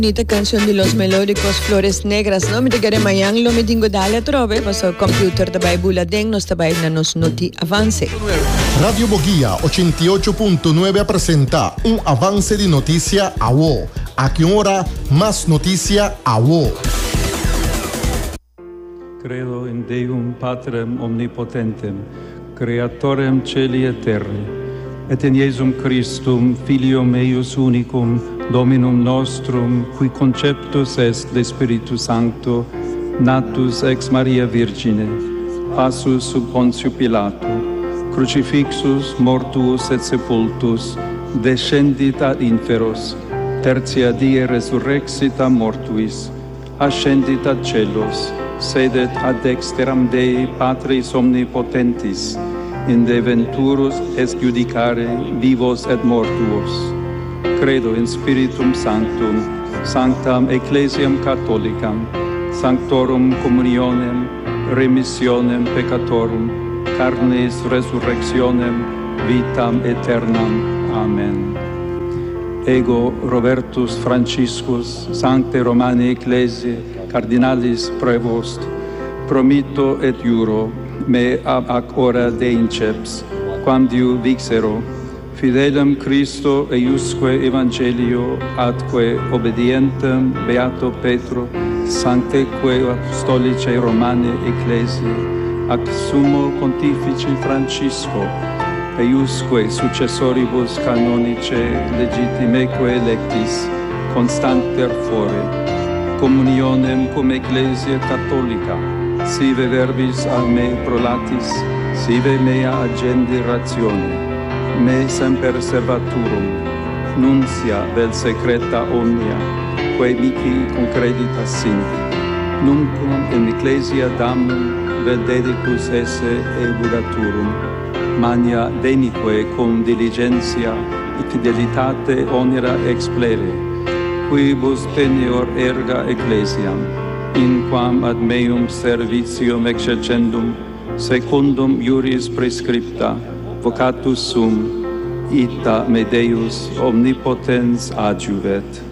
Bonita canción de los melódicos Flores Negras, no? Mi tigare mayang lo mi dingo dale trove, paso computer tabay buladeng, nos tabay na nos noti avance. Radio Boguía 88.9 presenta un avance de noticia a WO. A qué hora más noticia a WO. Credo in Deum Patrem Omnipotentem, Creatorem Celi et Terri, et in Iesum Christum, Filium eius unicum, Dominum nostrum, qui conceptus est de Spiritus Sancto, natus ex Maria Virgine, passus sub Pontius Pilato, crucifixus, mortuus et sepultus, descendit ad inferos, tertia die resurrexit a mortuis, ascendit ad celos, sedet ad dexteram Dei Patris Omnipotentis, in de venturus est judicare vivos et mortuos. Credo in Spiritum Sanctum, Sanctam Ecclesiam Catholicam, Sanctorum Communionem, Remissionem Peccatorum, Carnis Resurrectionem, Vitam Aeternam. Amen. Ego Robertus Franciscus, Sancte Romane Ecclesiae, Cardinalis Prevost, promitto et juro, me ab ac ora deinceps, quam diu vixero, fidelem Christo eiusque Evangelio atque obedientem Beato Petro, sancteque apostolicae Romane Ecclesiae, ac Summo Pontifici Francisco, eiusque successoribus canonice legitimeque electis, constanter fore, communionem cum Ecclesia Catholica, sive verbis a me prolatis, sive mea agendi ratione, me semper servaturum, nuncia vel secreta omnia, quae mihi concreditas sint, nunquam in Ecclesia damnum vel dedicus esse ebulaturum, mania denique cum diligentia et fidelitate onera explere, quibus teneor erga Ecclesiam, in quam ad meum servitium exercendum, secundum iuris prescripta, vocatus sum, ita me Deus omnipotens adjuvet.